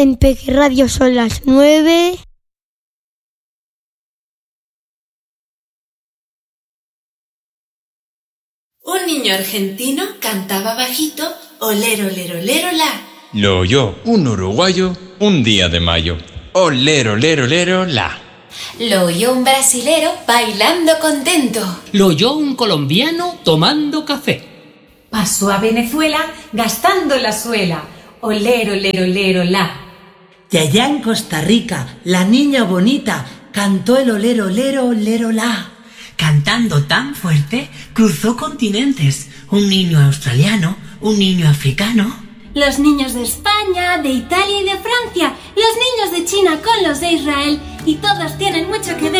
En Peque Radio son las 9. Un niño argentino cantaba bajito, olero, olero, olero, la. Lo oyó un uruguayo un día de mayo. Olero, olero, olero, la. Lo oyó un brasilero bailando contento. Lo oyó un colombiano tomando café. Pasó a Venezuela gastando la suela. Olero, olero, olero, la. Y allá en Costa Rica, la niña bonita cantó el olero, olero, olero, la. Cantando tan fuerte, cruzó continentes. Un niño australiano, un niño africano. Los niños de España, de Italia y de Francia. Los niños de China con los de Israel. Y todos tienen mucho que ver.